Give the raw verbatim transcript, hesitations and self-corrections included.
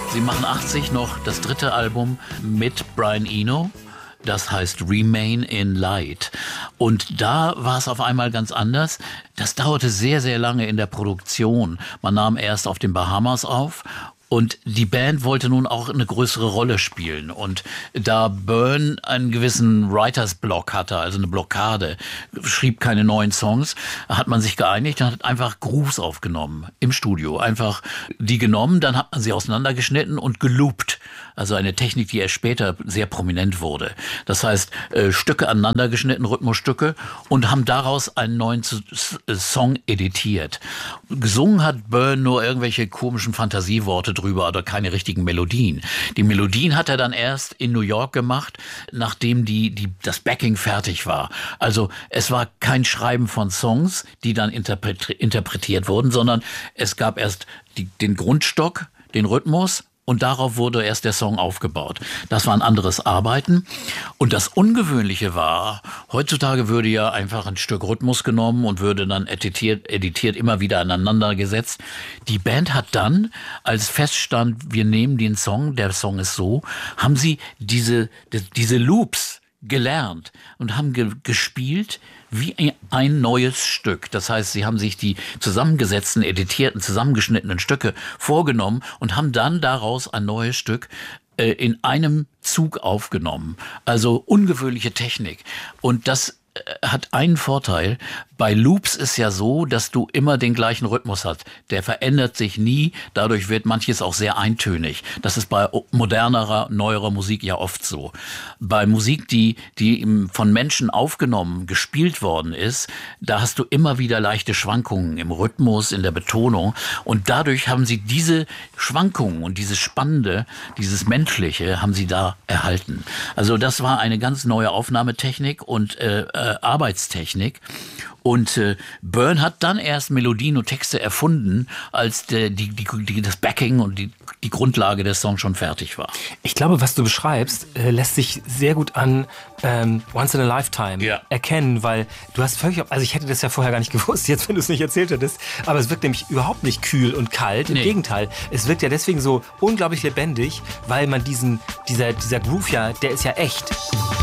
Sie machen achtzig noch das dritte Album mit Brian Eno. Das heißt Remain in Light. Und da war es auf einmal ganz anders. Das dauerte sehr, sehr lange in der Produktion. Man nahm erst auf den Bahamas auf. Und die Band wollte nun auch eine größere Rolle spielen. Und da Byrne einen gewissen Writers Block hatte, also eine Blockade, schrieb keine neuen Songs, hat man sich geeinigt und hat einfach Grooves aufgenommen im Studio. Einfach die genommen, dann hat man sie auseinandergeschnitten und geloopt. Also eine Technik, die erst später sehr prominent wurde. Das heißt, äh, Stücke aneinander geschnitten, Rhythmusstücke, und haben daraus einen neuen Song editiert. Gesungen hat Byrne nur irgendwelche komischen Fantasieworte drüber oder keine richtigen Melodien. Die Melodien hat er dann erst in New York gemacht, nachdem die, die, das Backing fertig war. Also es war kein Schreiben von Songs, die dann interpre- interpretiert wurden, sondern es gab erst die, den Grundstock, den Rhythmus, und darauf wurde erst der Song aufgebaut. Das war ein anderes Arbeiten. Und das Ungewöhnliche war, heutzutage würde ja einfach ein Stück Rhythmus genommen und würde dann editiert, editiert immer wieder aneinander gesetzt. Die Band hat dann, als feststand, wir nehmen den Song, der Song ist so, haben sie diese, diese Loops gelernt und haben ge- gespielt wie ein neues Stück. Das heißt, sie haben sich die zusammengesetzten, editierten, zusammengeschnittenen Stücke vorgenommen und haben dann daraus ein neues Stück äh, in einem Zug aufgenommen. Also ungewöhnliche Technik. Und das äh, hat einen Vorteil. Bei Loops ist ja so, dass du immer den gleichen Rhythmus hast. Der verändert sich nie. Dadurch wird manches auch sehr eintönig. Das ist bei modernerer, neuerer Musik ja oft so. Bei Musik, die, die von Menschen aufgenommen, gespielt worden ist, da hast du immer wieder leichte Schwankungen im Rhythmus, in der Betonung. Und dadurch haben sie diese Schwankungen und dieses Spannende, dieses Menschliche, haben sie da erhalten. Also das war eine ganz neue Aufnahmetechnik und äh, äh, Arbeitstechnik. Und äh, Byrne hat dann erst Melodien und Texte erfunden, als der, die, die, die, das Backing und die, die Grundlage des Songs schon fertig war. Ich glaube, was du beschreibst, äh, lässt sich sehr gut an ähm, Once in a Lifetime ja. erkennen, weil du hast völlig, also ich hätte das ja vorher gar nicht gewusst, jetzt wenn du es nicht erzählt hättest, aber es wirkt nämlich überhaupt nicht kühl und kalt, im nee. Gegenteil, es wirkt ja deswegen so unglaublich lebendig, weil man diesen, dieser, dieser Groove ja, der ist ja echt.